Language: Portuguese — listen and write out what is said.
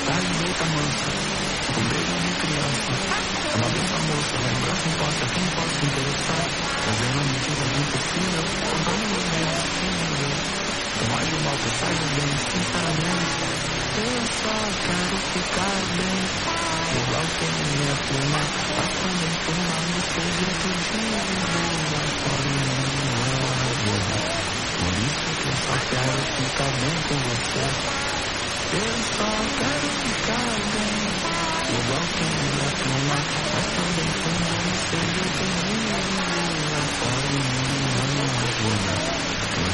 tarde deita mansa, um beijo de criança. É uma bem famosa, lembrança importa quem pode se interessar. Fazendo a mentira do impossível, contando meus medos sem viver. Não age o mal que faz o bem, sinceramente. Eu só quero ficar bem. Igual sem minha pluma, passando em cima, me seja que